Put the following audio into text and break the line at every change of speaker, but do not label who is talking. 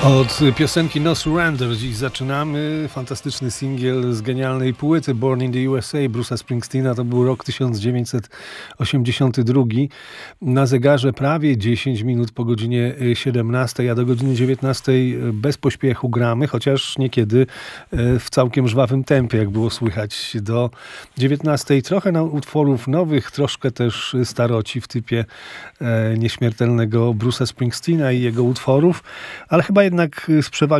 Od piosenki No Surrender dziś zaczynamy. Fantastyczny singiel z genialnej płyty Born in the USA Bruce'a Springsteena. To był rok 1982. Na zegarze prawie 10 minut po godzinie 17, a do godziny 19 bez pośpiechu gramy, chociaż niekiedy w całkiem żwawym tempie, jak było słychać. Do 19 trochę utworów nowych, troszkę też staroci w typie nieśmiertelnego Bruce'a Springsteena i jego utworów, ale chyba jednak z przewagą